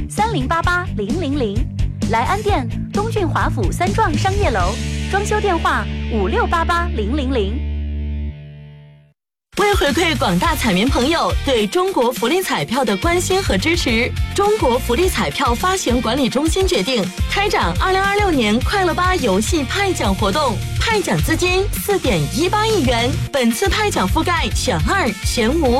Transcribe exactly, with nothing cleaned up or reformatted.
三零八八零零零，莱安店东郡华府三幢商业楼，装修电话五六八八零零零。 为回馈广大彩民朋友对中国福利彩票的关心和支持，中国福利彩票发行管理中心决定开展二零二六年快乐吧游戏派奖活动，派奖资金四点一八亿元，本次派奖覆盖选二、选五。